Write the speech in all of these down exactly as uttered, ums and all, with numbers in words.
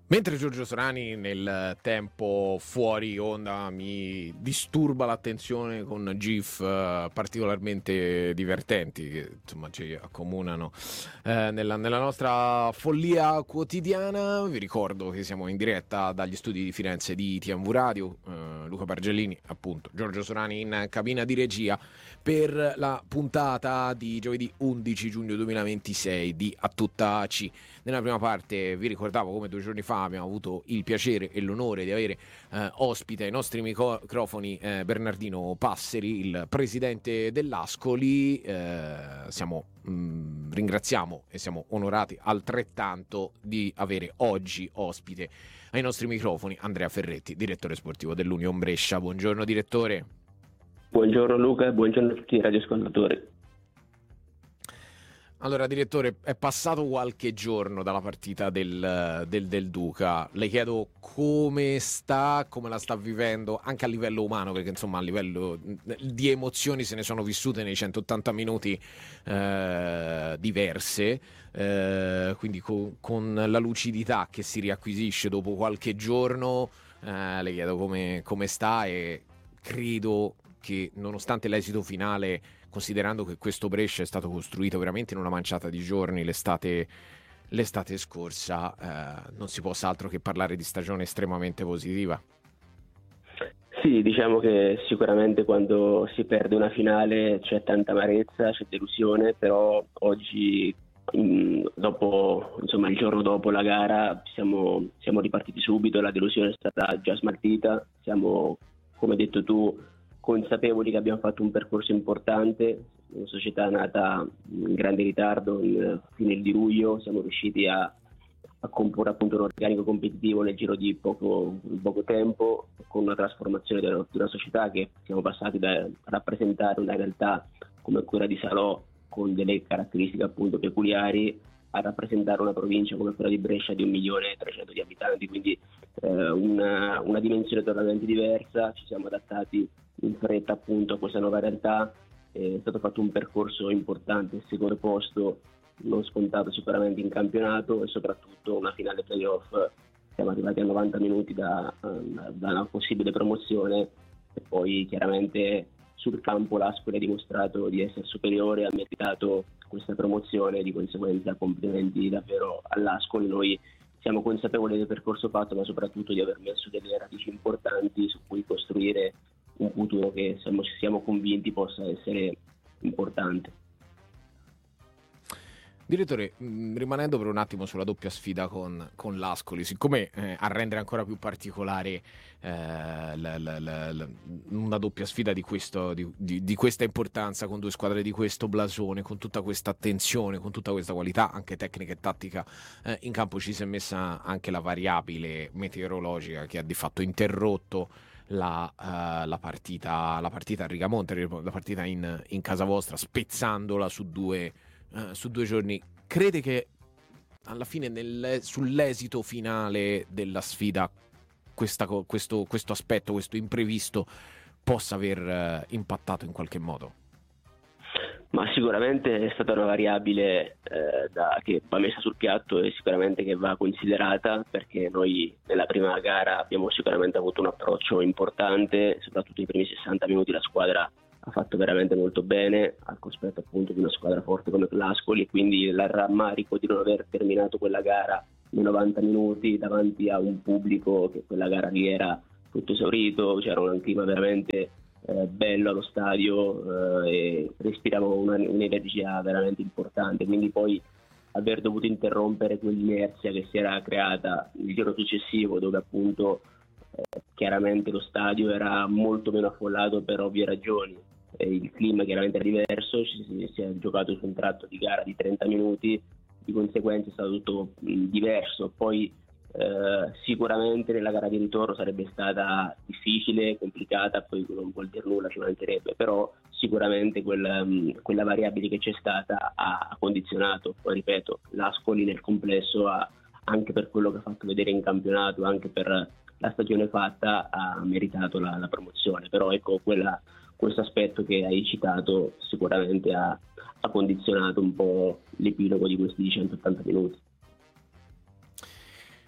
Mentre Giorgio Sorani nel tempo fuori onda mi disturba l'attenzione con GIF eh, particolarmente divertenti che insomma ci accomunano eh, nella, nella nostra follia quotidiana, vi ricordo che siamo in diretta dagli studi di Firenze di T M V Radio, eh, Luca Bargellini, appunto Giorgio Sorani in cabina di regia per la puntata di giovedì undici giugno duemilaventisei di A Tutta C. Nella prima parte vi ricordavo come due giorni fa abbiamo avuto il piacere e l'onore di avere eh, ospite ai nostri microfoni eh, Bernardino Passeri, il presidente dell'Ascoli. Eh, siamo, mh, ringraziamo e siamo onorati altrettanto di avere oggi ospite ai nostri microfoni Andrea Ferretti, direttore sportivo dell'Union Brescia. Buongiorno direttore. Buongiorno Luca, buongiorno a tutti i radioascoltatori. Allora direttore, è passato qualche giorno dalla partita del, del, del Duca, le chiedo come sta, come la sta vivendo anche a livello umano, perché insomma a livello di emozioni se ne sono vissute nei centottanta minuti eh, diverse, eh, quindi co- con la lucidità che si riacquisisce dopo qualche giorno, eh, le chiedo come, come sta e credo che nonostante l'esito finale, considerando che questo Brescia è stato costruito veramente in una manciata di giorni l'estate, l'estate scorsa, eh, non si possa altro che parlare di stagione estremamente positiva. Sì, diciamo che sicuramente quando si perde una finale c'è tanta amarezza, c'è delusione, però oggi, dopo, insomma, il giorno dopo la gara siamo, siamo ripartiti subito, la delusione è stata già smaltita, siamo, come hai detto tu, consapevoli che abbiamo fatto un percorso importante, una società nata in grande ritardo, in fine di luglio, siamo riusciti a, a comporre appunto un organico competitivo nel giro di poco, poco tempo, con una trasformazione della, di una società che siamo passati da rappresentare una realtà come quella di Salò, con delle caratteristiche appunto peculiari, a rappresentare una provincia come quella di Brescia di un milione e trecento di abitanti, quindi eh, una, una dimensione totalmente diversa. Ci siamo adattati in fretta appunto a questa nuova realtà, è stato fatto un percorso importante, il secondo posto non scontato sicuramente in campionato e soprattutto una finale playoff. Siamo arrivati a novanta minuti da, da una possibile promozione e poi chiaramente sul campo l'Ascoli ha dimostrato di essere superiore, ha meritato questa promozione, di conseguenza complimenti davvero all'Ascoli. Noi siamo consapevoli del percorso fatto, ma soprattutto di aver messo delle radici importanti su cui costruire un futuro che siamo, siamo convinti possa essere importante. Direttore, rimanendo per un attimo sulla doppia sfida con, con l'Ascoli, siccome eh, a rendere ancora più particolare eh, la, la, la, la, una doppia sfida di, questo, di, di, di questa importanza, con due squadre di questo blasone, con tutta questa attenzione, con tutta questa qualità anche tecnica e tattica eh, in campo, ci si è messa anche la variabile meteorologica che ha di fatto interrotto La, uh, la partita la partita a Rigamonte, la partita in, in casa vostra, spezzandola su due, uh, su due giorni. Crede che alla fine nel, sull'esito finale della sfida questa, questo, questo aspetto, questo imprevisto possa aver uh, impattato in qualche modo? Ma sicuramente è stata una variabile eh, da, che va messa sul piatto e sicuramente che va considerata, perché noi nella prima gara abbiamo sicuramente avuto un approccio importante, soprattutto i primi sessanta minuti la squadra ha fatto veramente molto bene al cospetto appunto di una squadra forte come l'Ascoli, quindi il rammarico di non aver terminato quella gara nei novanta minuti davanti a un pubblico che quella gara lì era tutto esaurito, c'era un clima veramente Eh, bello allo stadio, eh, e respiravo una, un'energia veramente importante, quindi poi aver dovuto interrompere quell'inerzia che si era creata il giorno successivo, dove appunto eh, chiaramente lo stadio era molto meno affollato per ovvie ragioni, e il clima chiaramente era diverso, ci si, si è giocato su un tratto di gara di trenta minuti, di conseguenza è stato tutto mh, diverso. Poi Eh, sicuramente nella gara di ritorno sarebbe stata difficile, complicata, poi non vuol dire nulla, ci mancherebbe, però sicuramente quel, um, quella variabile che c'è stata ha, ha condizionato. Poi ripeto, l'Ascoli nel complesso ha, anche per quello che ha fatto vedere in campionato, anche per la stagione fatta, ha meritato la, la promozione, però ecco quella, questo aspetto che hai citato sicuramente ha, ha condizionato un po' l'epilogo di questi centottanta minuti.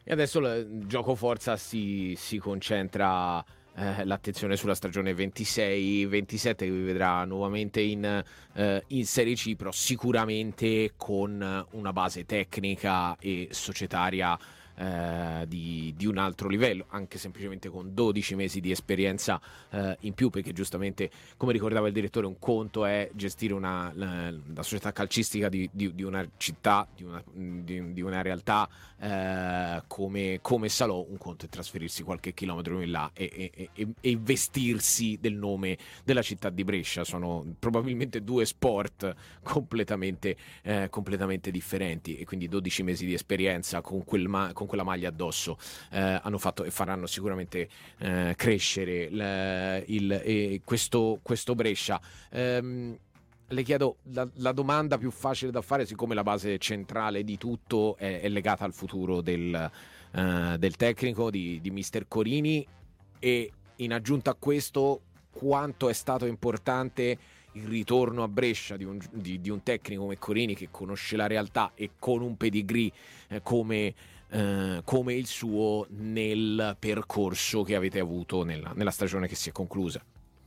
E adesso il gioco forza si, si concentra eh, l'attenzione sulla stagione ventisei ventisette, che vi vedrà nuovamente in, eh, in Serie C, però sicuramente con una base tecnica e societaria Eh, di, di un altro livello, anche semplicemente con dodici mesi di esperienza eh, in più, perché giustamente, come ricordava il direttore, un conto è gestire una, la, la società calcistica di, di, di una città, di una, di, di una realtà eh, come, come Salò, un conto è trasferirsi qualche chilometro in là e, e, e, e vestirsi del nome della città di Brescia. Sono probabilmente due sport completamente, eh, completamente differenti, e quindi dodici mesi di esperienza con quel ma- con quella maglia addosso eh, hanno fatto e faranno sicuramente eh, crescere l, il, eh, questo, questo Brescia. Ehm, le chiedo la, la domanda più facile da fare, siccome la base centrale di tutto è, è legata al futuro del, eh, del tecnico di, di mister Corini, e in aggiunta a questo, quanto è stato importante il ritorno a Brescia di un, di, di un tecnico come Corini, che conosce la realtà e con un pedigree eh, come Uh, come il suo nel percorso che avete avuto nella, nella stagione che si è conclusa.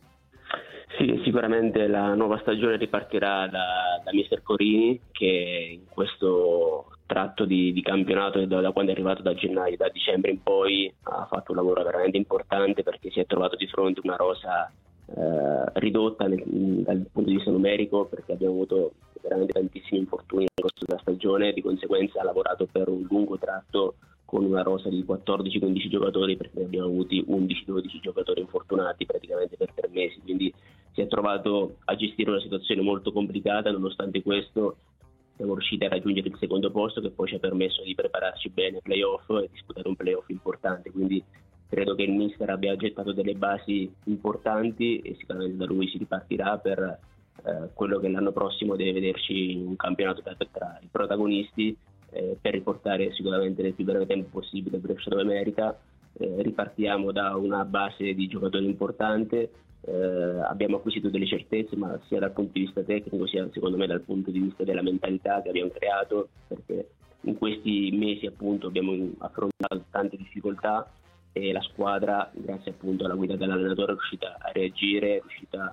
Sì, sicuramente la nuova stagione ripartirà da, da mister Corini, che in questo tratto di, di campionato, da, da quando è arrivato da gennaio, da dicembre in poi, ha fatto un lavoro veramente importante, perché si è trovato di fronte una rosa eh, ridotta nel, dal punto di vista numerico, perché abbiamo avuto veramente tantissimi infortuni nel corso della stagione. Di conseguenza ha lavorato per un lungo tratto con una rosa di quattordici quindici giocatori, perché ne abbiamo avuti undici dodici giocatori infortunati praticamente per tre mesi, quindi si è trovato a gestire una situazione molto complicata. Nonostante questo siamo riusciti a raggiungere il secondo posto, che poi ci ha permesso di prepararci bene ai playoff e disputare un playoff importante, quindi credo che il mister abbia gettato delle basi importanti e sicuramente da lui si ripartirà per Eh, quello che l'anno prossimo deve vederci in un campionato tra, tra i protagonisti, eh, per riportare sicuramente nel più breve tempo possibile Brescia dove merita. Eh, ripartiamo da una base di giocatori importante, eh, abbiamo acquisito delle certezze, ma sia dal punto di vista tecnico sia secondo me dal punto di vista della mentalità che abbiamo creato, perché in questi mesi appunto abbiamo affrontato tante difficoltà e la squadra, grazie appunto alla guida dell'allenatore, è riuscita a reagire, è riuscita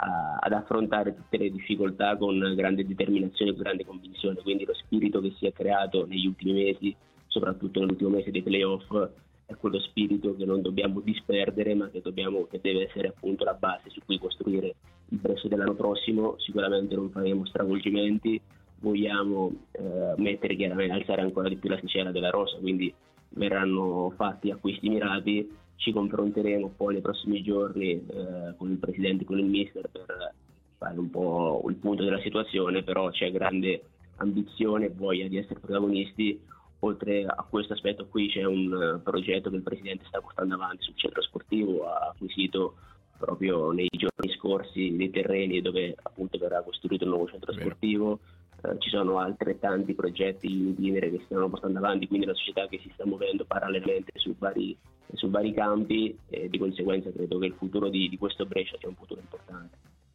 ad affrontare tutte le difficoltà con grande determinazione e grande convinzione. Quindi lo spirito che si è creato negli ultimi mesi, soprattutto nell'ultimo mese dei playoff, è quello spirito che non dobbiamo disperdere, ma che dobbiamo che deve essere appunto la base su cui costruire il Brescia dell'anno prossimo. Sicuramente non faremo stravolgimenti, vogliamo eh, mettere chiaramente, alzare ancora di più l'asticella della rosa, quindi verranno fatti acquisti mirati. Ci confronteremo poi nei prossimi giorni eh, con il presidente e con il mister per fare un po' il punto della situazione, però c'è grande ambizione e voglia di essere protagonisti. Oltre a questo aspetto qui c'è un progetto che il presidente sta portando avanti sul centro sportivo, ha acquisito proprio nei giorni scorsi dei terreni dove appunto verrà costruito un nuovo centro sportivo. Eh, ci sono altrettanti progetti in itinere che si stanno portando avanti, quindi la società che si sta muovendo parallelamente su vari, su vari campi, e di conseguenza credo che il futuro di, di questo Brescia sia un futuro importante.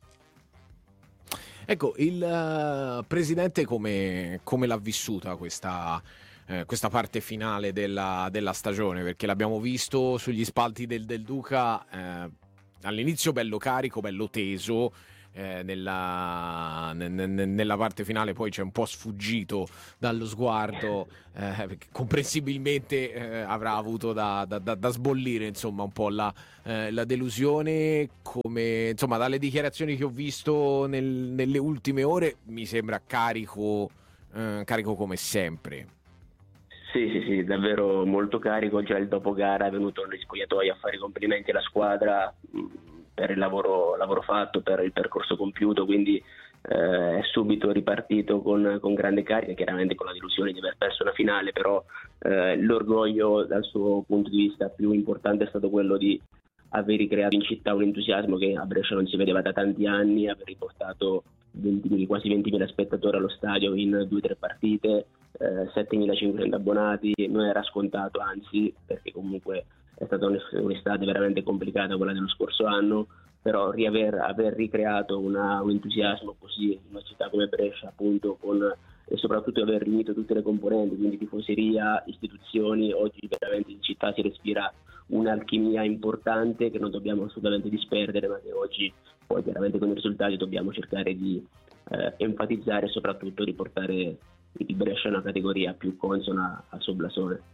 Ecco, il uh, presidente come, come l'ha vissuta questa, eh, questa parte finale della, della stagione? Perché l'abbiamo visto sugli spalti del, del Duca, eh, all'inizio bello carico, bello teso, Eh, nella, n- n- nella parte finale poi c'è un po' sfuggito dallo sguardo, eh, perché comprensibilmente eh, avrà avuto da, da, da, da sbollire insomma un po' la, eh, la delusione. Come insomma dalle dichiarazioni che ho visto nel, nelle ultime ore mi sembra carico, eh, carico come sempre. Sì, sì, sì, davvero molto carico. Già il dopo gara è venuto negli spogliatoi a fare i complimenti alla squadra per il lavoro, lavoro fatto, per il percorso compiuto, quindi eh, è subito ripartito con, con grande carica, chiaramente con la delusione di aver perso una finale, però eh, l'orgoglio dal suo punto di vista più importante è stato quello di aver ricreato in città un entusiasmo che a Brescia non si vedeva da tanti anni, aver riportato venti, quasi ventimila spettatori allo stadio in due o tre partite, eh, settemilacinquecento abbonati. Non era scontato, anzi, perché comunque è stata un'estate veramente complicata quella dello scorso anno, però riaver, aver ricreato una, un entusiasmo così in una città come Brescia, appunto con e soprattutto aver riunito tutte le componenti, quindi tifoseria, istituzioni. Oggi veramente in città si respira un'alchimia importante che non dobbiamo assolutamente disperdere, ma che oggi poi chiaramente con i risultati dobbiamo cercare di eh, enfatizzare e soprattutto riportare il Brescia in una categoria più consona al suo blasone.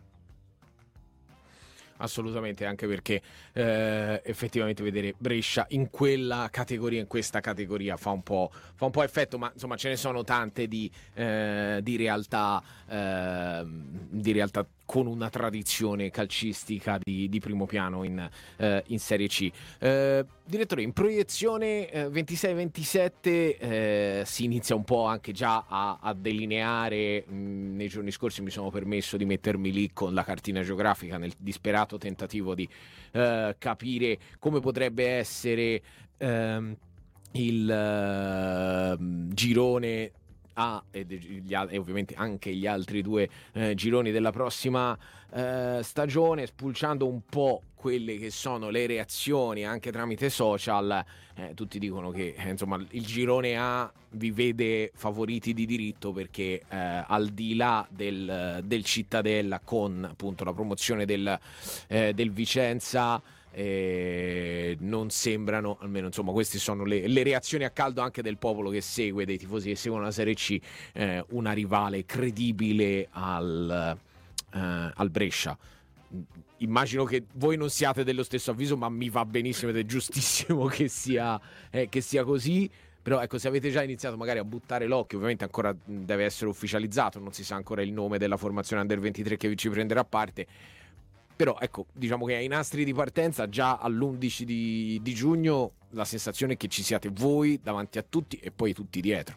Assolutamente, anche perché eh, effettivamente vedere Brescia in quella categoria, in questa categoria fa un po', fa un po' effetto, ma insomma ce ne sono tante di, eh, di realtà eh, di realtà con una tradizione calcistica di, di primo piano in, eh, in Serie C. Eh, direttore, in proiezione eh, ventisei ventisette eh, si inizia un po' anche già a, a delineare. Mh, nei giorni scorsi mi sono permesso di mettermi lì con la cartina geografica nel disperato tentativo di eh, capire come potrebbe essere ehm, il eh, girone A e, gli, e ovviamente anche gli altri due eh, gironi della prossima eh, stagione, spulciando un po' quelle che sono le reazioni anche tramite social. Eh, tutti dicono che eh, insomma il girone A vi vede favoriti di diritto perché eh, al di là del, del Cittadella, con appunto la promozione del, eh, del Vicenza, Eh, non sembrano, almeno insomma queste sono le, le reazioni a caldo anche del popolo che segue, dei tifosi che seguono la Serie C, eh, una rivale credibile al, eh, al Brescia. Immagino che voi non siate dello stesso avviso, ma mi va benissimo ed è giustissimo che sia, eh, che sia così. Però ecco, se avete già iniziato magari a buttare l'occhio, ovviamente ancora deve essere ufficializzato, non si sa ancora il nome della formazione Under ventitré che ci prenderà parte. Però ecco, diciamo che ai nastri di partenza già all'undici di, di giugno la sensazione è che ci siate voi davanti a tutti e poi tutti dietro.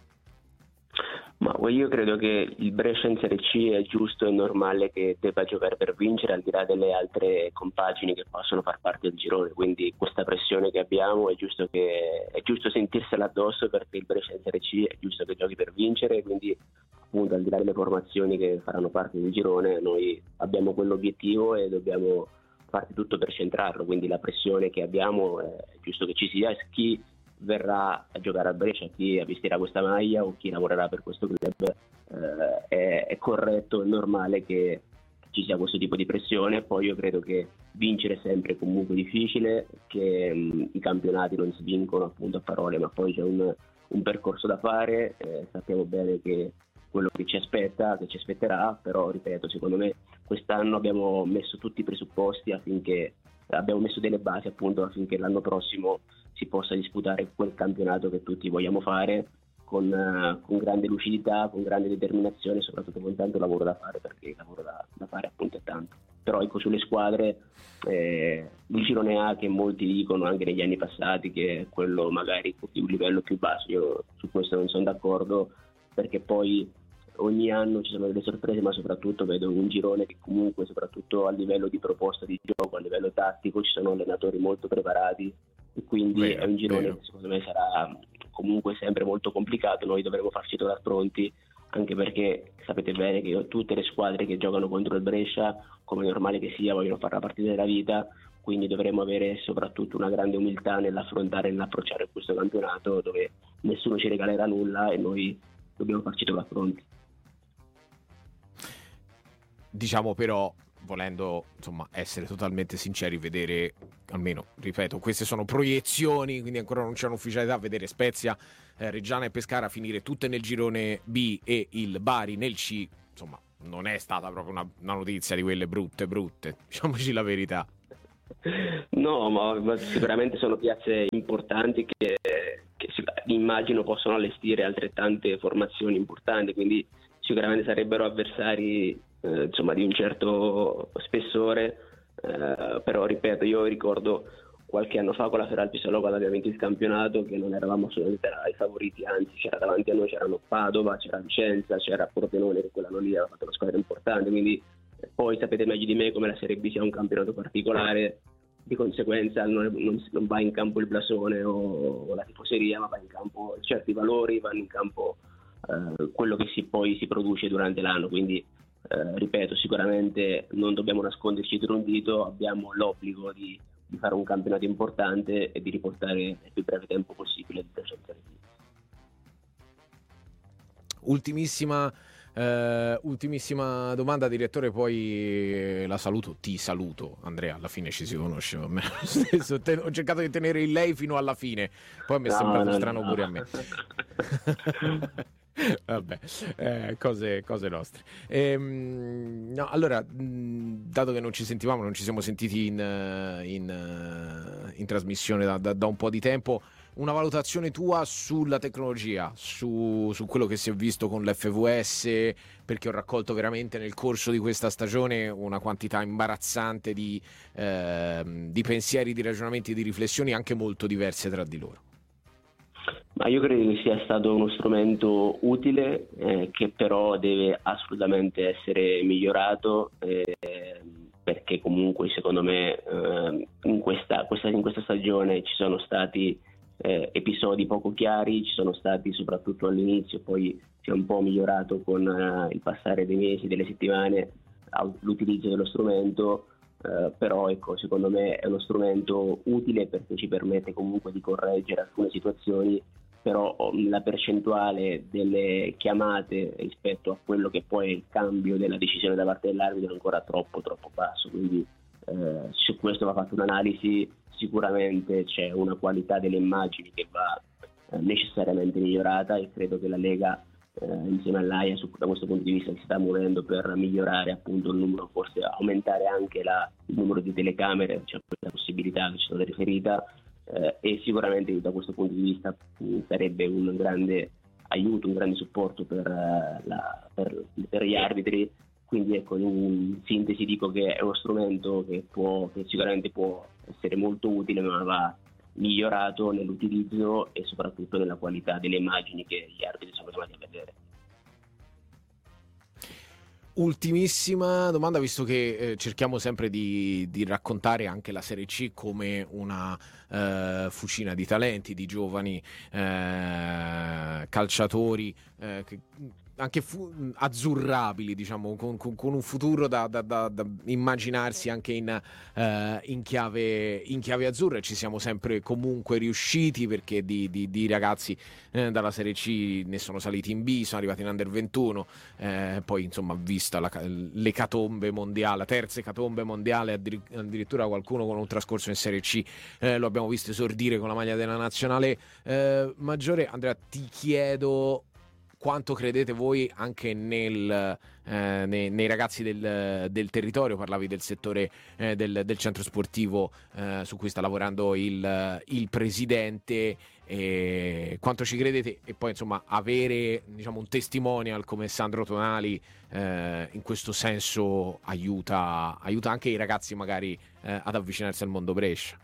Ma io credo che il Brescia in Serie C è giusto e normale che debba giocare per vincere, al di là delle altre compagini che possono far parte del girone, quindi questa pressione che abbiamo è giusto che è giusto sentirsela addosso, perché il Brescia in Serie C è giusto che giochi per vincere, quindi appunto al di là delle formazioni che faranno parte del girone noi abbiamo quell'obiettivo e dobbiamo fare tutto per centrarlo, quindi la pressione che abbiamo è giusto che ci sia, e chi verrà a giocare a Brescia, chi vestirà questa maglia o chi lavorerà per questo club, eh, è, è corretto e normale che ci sia questo tipo di pressione. Poi io credo che vincere è sempre comunque difficile, che mh, i campionati non si vincono appunto a parole, ma poi c'è un, un percorso da fare, eh, sappiamo bene che quello che ci aspetta, che ci aspetterà, però ripeto, secondo me quest'anno abbiamo messo tutti i presupposti affinché abbiamo messo delle basi appunto affinché l'anno prossimo si possa disputare quel campionato che tutti vogliamo fare con, uh, con grande lucidità, con grande determinazione e soprattutto con tanto lavoro da fare, perché il lavoro da, da fare appunto è tanto. Però ecco, sulle squadre eh, il girone A, che molti dicono anche negli anni passati che è quello magari di un livello più basso, io su questo non sono d'accordo, perché poi ogni anno ci sono delle sorprese, ma soprattutto vedo un girone che comunque soprattutto a livello di proposta di gioco, a livello tattico ci sono allenatori molto preparati e quindi vero, è un girone vero. Che secondo me sarà comunque sempre molto complicato. Noi dovremo farci trovare pronti, anche perché sapete bene che tutte le squadre che giocano contro il Brescia, come è normale che sia, vogliono fare la partita della vita, quindi dovremo avere soprattutto una grande umiltà nell'affrontare e nell'approcciare questo campionato, dove nessuno ci regalerà nulla e noi dobbiamo farci trovare pronti. Diciamo però, volendo insomma essere totalmente sinceri, vedere, almeno ripeto, queste sono proiezioni, quindi ancora non c'è un'ufficialità, vedere Spezia, eh, Reggiana e Pescara finire tutte nel girone B e il Bari nel C, insomma non è stata proprio una, una notizia di quelle brutte brutte, diciamoci la verità. No, ma, ma sicuramente sono piazze importanti che, che immagino possono allestire altrettante formazioni importanti, quindi sicuramente sarebbero avversari eh, insomma di un certo spessore, eh, però ripeto, io ricordo qualche anno fa con la Feralpisalò, quando abbiamo vinto il campionato, che non eravamo assolutamente tra i favoriti, anzi c'era davanti a noi, c'erano Padova, c'era Vicenza, c'era Pordenone, che quell'anno lì aveva fatto una squadra importante, quindi poi sapete meglio di me come la Serie B sia un campionato particolare, di conseguenza non, non, non va in campo il blasone o, o la tifoseria, ma va in campo certi valori, vanno in campo eh, quello che si, poi si produce durante l'anno, quindi eh, ripeto, sicuramente non dobbiamo nasconderci dietro un dito, abbiamo l'obbligo di, di fare un campionato importante e di riportare nel più breve tempo possibile il Brescia in Serie B. Ultimissima Uh, ultimissima domanda, direttore, poi la saluto, ti saluto Andrea, alla fine ci si conosce, a me lo stesso. Te, ho cercato di tenere il lei fino alla fine, poi mi è no, sembrato no, strano no. pure a me. Vabbè, eh, cose, cose nostre. Ehm, no, allora, mh, dato che non ci sentivamo, non ci siamo sentiti in, in, in trasmissione da, da, da un po' di tempo, una valutazione tua sulla tecnologia, su, su quello che si è visto con l'F V S, perché ho raccolto veramente nel corso di questa stagione una quantità imbarazzante di, eh, di pensieri, di ragionamenti, di riflessioni anche molto diverse tra di loro. Ma io credo che sia stato uno strumento utile, eh, che però deve assolutamente essere migliorato, eh, perché comunque secondo me eh, in, questa, questa, in questa stagione ci sono stati eh, episodi poco chiari, ci sono stati soprattutto all'inizio, poi si è un po' migliorato con eh, il passare dei mesi, delle settimane, l'utilizzo dello strumento. Uh, però ecco, secondo me è uno strumento utile perché ci permette comunque di correggere alcune situazioni, però la percentuale delle chiamate rispetto a quello che poi è il cambio della decisione da parte dell'arbitro è ancora troppo troppo basso, quindi uh, su questo va fatta un'analisi. Sicuramente c'è una qualità delle immagini che va uh, necessariamente migliorata, e credo che la Lega Eh, insieme all'A I A su, da questo punto di vista si sta muovendo per migliorare appunto il numero, forse aumentare anche la, il numero di telecamere, c'è questa possibilità che ci sono riferita, eh, e sicuramente da questo punto di vista mh, sarebbe un grande aiuto, un grande supporto per, uh, la, per, per gli arbitri. Quindi ecco, in sintesi dico che è uno strumento che, può, che sicuramente può essere molto utile, ma va migliorato nell'utilizzo e soprattutto nella qualità delle immagini che gli arbitri sono chiamati a vedere. Ultimissima domanda, visto che eh, cerchiamo sempre di, di raccontare anche la Serie C come una eh, fucina di talenti, di giovani eh, calciatori eh, che anche fu- azzurrabili, diciamo, con, con, con un futuro da, da, da, da immaginarsi anche in, eh, in, chiave, in chiave azzurra. Ci siamo sempre comunque riusciti, perché di, di, di ragazzi eh, dalla Serie C ne sono saliti in B, sono arrivati in Under ventuno, eh, poi insomma vista la, l'ecatombe mondiale, la terza ecatombe mondiale, addirittura qualcuno con un trascorso in Serie C eh, lo abbiamo visto esordire con la maglia della nazionale eh, maggiore. Andrea, ti chiedo quanto credete voi anche nel, eh, nei, nei ragazzi del, del territorio. Parlavi del settore eh, del, del centro sportivo eh, su cui sta lavorando il, il presidente, e quanto ci credete, e poi insomma avere, diciamo, un testimonial come Sandro Tonali eh, in questo senso aiuta, aiuta anche i ragazzi magari eh, ad avvicinarsi al mondo Brescia.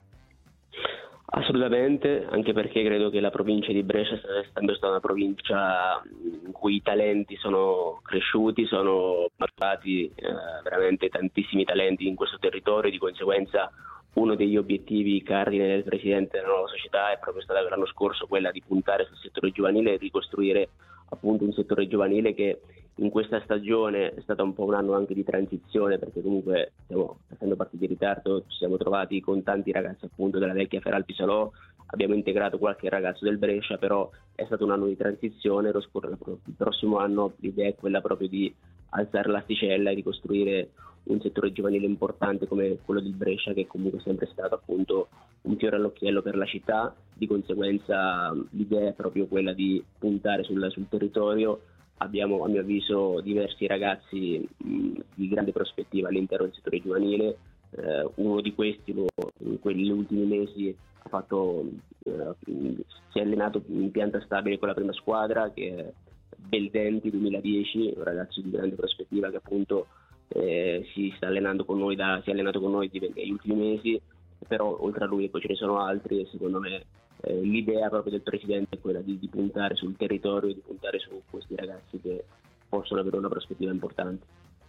Assolutamente, anche perché credo che la provincia di Brescia sia sempre stata una provincia in cui i talenti sono cresciuti, sono maturati eh, veramente tantissimi talenti in questo territorio. Di conseguenza uno degli obiettivi cardine del presidente della nuova società è proprio stata l'anno scorso quella di puntare sul settore giovanile e ricostruire appunto un settore giovanile che in questa stagione è stato un po' un anno anche di transizione, perché comunque stiamo essendo partiti in ritardo, ci siamo trovati con tanti ragazzi appunto della vecchia Feralpi Salò, abbiamo integrato qualche ragazzo del Brescia, però è stato un anno di transizione. Lo scorso, il prossimo anno l'idea è quella proprio di alzare l'asticella e di costruire un settore giovanile importante come quello del Brescia, che comunque è sempre stato appunto un fiore all'occhiello per la città. Di conseguenza l'idea è proprio quella di puntare sul, sul territorio. Abbiamo, a mio avviso, diversi ragazzi mh, di grande prospettiva all'interno del settore giovanile. Eh, uno di questi lo, in quegli ultimi mesi ha fatto, eh, si è allenato in pianta stabile con la prima squadra, che è Beldenti duemiladieci, un ragazzo di grande prospettiva che appunto eh, si sta allenando con noi da, si è allenato con noi negli ultimi mesi. Però oltre a lui poi ce ne sono altri, e secondo me eh, l'idea proprio del presidente è quella di, di puntare sul territorio, di puntare su questi ragazzi che possono avere una prospettiva importante.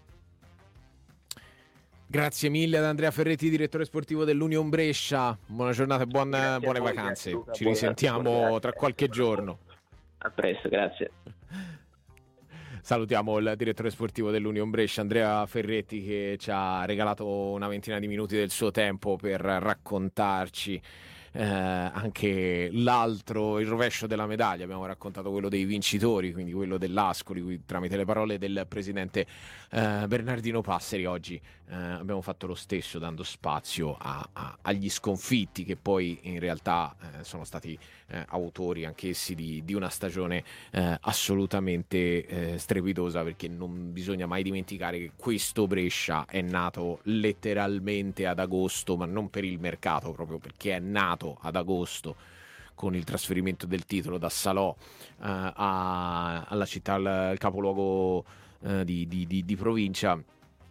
Grazie mille ad Andrea Ferretti, direttore sportivo dell'Union Brescia. Buona giornata e buon, buone voi, vacanze. Grazie, ci risentiamo tra qualche giorno. A presto, grazie. Salutiamo il direttore sportivo dell'Union Brescia, Andrea Ferretti, che ci ha regalato una ventina di minuti del suo tempo per raccontarci eh, anche l'altro, il rovescio della medaglia. Abbiamo raccontato quello dei vincitori, quindi quello dell'Ascoli, tramite le parole del presidente eh, Bernardino Passeri. Oggi eh, abbiamo fatto lo stesso, dando spazio a, a, agli sconfitti, che poi in realtà eh, sono stati eh, autori anch'essi di, di una stagione eh, assolutamente eh, strepitosa, perché non bisogna mai dimenticare che questo Brescia è nato letteralmente ad agosto, ma non per il mercato, proprio perché è nato ad agosto con il trasferimento del titolo da Salò eh, a, alla città, al, al capoluogo eh, di, di, di, di provincia,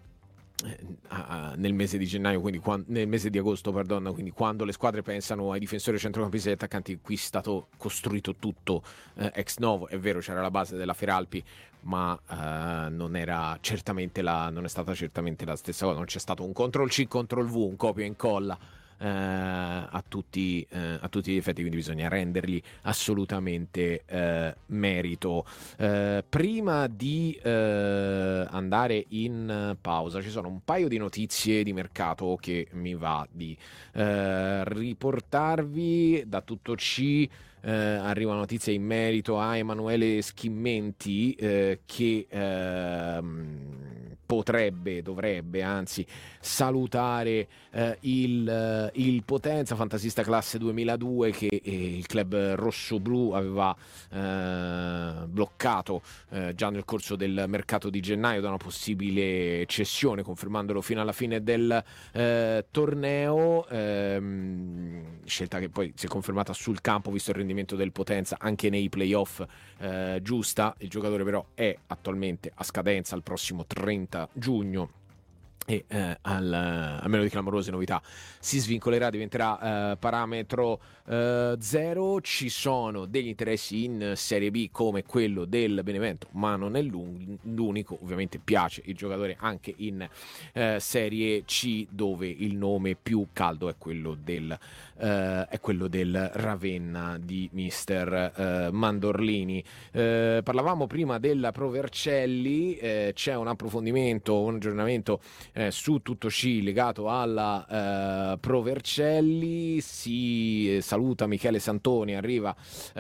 nel mese di gennaio, quindi quando, nel mese di agosto, perdono, quindi quando le squadre pensano ai difensori, centrocampisti e attaccanti, qui è stato costruito tutto eh, ex novo. È vero, c'era la base della Feralpi, ma eh, non era certamente la, non è stata certamente la stessa cosa. Non c'è stato un control C, control V, un copia e incolla eh, a tutti eh, a tutti gli effetti, quindi bisogna rendergli assolutamente eh, merito. Eh, prima di eh, andare in pausa, ci sono un paio di notizie di mercato che mi va di eh, riportarvi. Da Tutto C eh, arriva una notizia in merito a Emanuele Schimmenti eh, che eh, potrebbe, dovrebbe anzi salutare eh, il, il Potenza, fantasista classe duemiladue, che eh, il club rossoblu aveva eh, bloccato eh, già nel corso del mercato di gennaio da una possibile cessione, confermandolo fino alla fine del eh, torneo, ehm, scelta che poi si è confermata sul campo visto il rendimento del Potenza anche nei playoff eh, giusta. Il giocatore però è attualmente a scadenza il prossimo trenta giugno e eh, al, a meno di clamorose novità si svincolerà, diventerà eh, parametro eh, zero. Ci sono degli interessi in Serie B come quello del Benevento, ma non è l'unico. Ovviamente piace il giocatore anche in eh, Serie C, dove il nome più caldo è quello del eh, è quello del Ravenna di mister eh, Mandorlini. Eh, parlavamo prima della Pro Vercelli, eh, c'è un approfondimento, un aggiornamento Eh, su Tutto C legato alla eh, Pro Vercelli. Si eh, saluta Michele Santoni, arriva,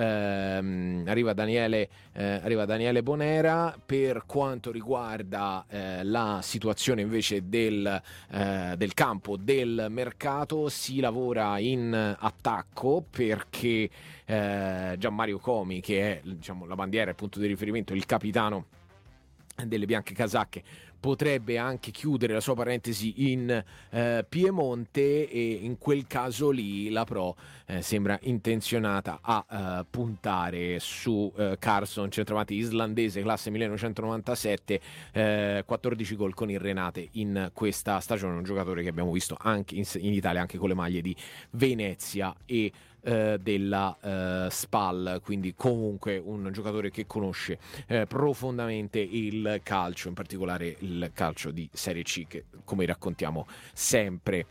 ehm, arriva, Daniele, eh, arriva Daniele Bonera. Per quanto riguarda eh, la situazione invece del, eh, del campo, del mercato, si lavora in attacco perché eh, Gianmario Comi, che è, diciamo, la bandiera, il punto di riferimento, il capitano delle bianche casacche, potrebbe anche chiudere la sua parentesi in eh, Piemonte, e in quel caso lì la Pro eh, sembra intenzionata a eh, puntare su eh, Carson, centravanti islandese classe millenovecentonovantasette, eh, quattordici gol con il Renate in questa stagione, un giocatore che abbiamo visto anche in, in Italia anche con le maglie di Venezia e Eh, della eh, Spal, quindi comunque un giocatore che conosce eh, profondamente il calcio, in particolare il calcio di Serie C, che come raccontiamo sempre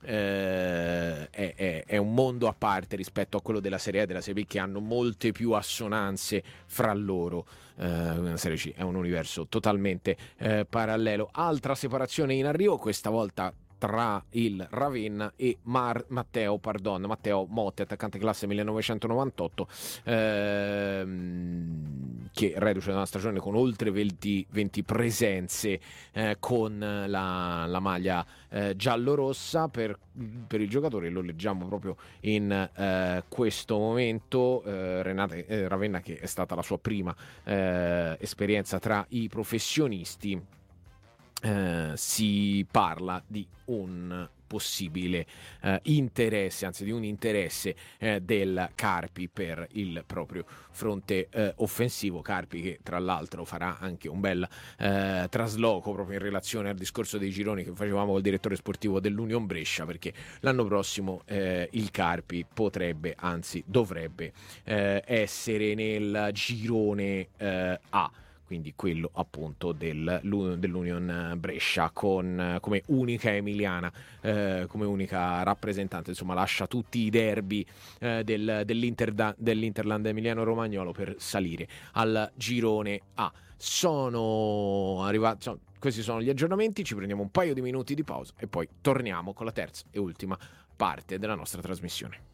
eh, è, è, è un mondo a parte rispetto a quello della Serie A e della Serie B, che hanno molte più assonanze fra loro. Eh, la Serie C è un universo totalmente eh, parallelo. Altra separazione in arrivo, questa volta tra il Ravenna e Mar- Matteo, pardon, Matteo Motti, attaccante classe millenovecentonovantotto, ehm, che reduce da una stagione con oltre venti, venti presenze eh, con la, la maglia eh, giallo-rossa. Per, per il giocatore, lo leggiamo proprio in eh, questo momento, eh, Renate, eh, Ravenna, che è stata la sua prima eh, esperienza tra i professionisti. Eh, si parla di un possibile eh, interesse, anzi di un interesse eh, del Carpi per il proprio fronte eh, offensivo. Carpi che tra l'altro farà anche un bel eh, trasloco proprio in relazione al discorso dei gironi che facevamo col direttore sportivo dell'Union Brescia, perché l'anno prossimo eh, il Carpi potrebbe, anzi dovrebbe eh, essere nel girone eh, A, quindi quello appunto del, dell'Union Brescia, con come unica emiliana, eh, come unica rappresentante. Insomma, lascia tutti i derby eh, del, dell'Inter, dell'Interland Emiliano Romagnolo per salire al girone A. Sono arrivati, sono, questi sono gli aggiornamenti. Ci prendiamo un paio di minuti di pausa e poi torniamo con la terza e ultima parte della nostra trasmissione.